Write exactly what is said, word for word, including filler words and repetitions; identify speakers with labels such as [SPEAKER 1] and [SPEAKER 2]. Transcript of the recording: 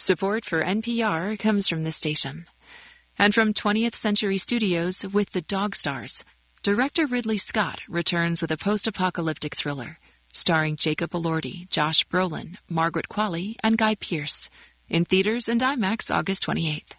[SPEAKER 1] Support for N P R comes from this station. And from twentieth Century Studios with The Dog Stars, director Ridley Scott returns with a post-apocalyptic thriller starring Jacob Elordi, Josh Brolin, Margaret Qualley, and Guy Pearce in theaters and IMAX August twenty-eighth.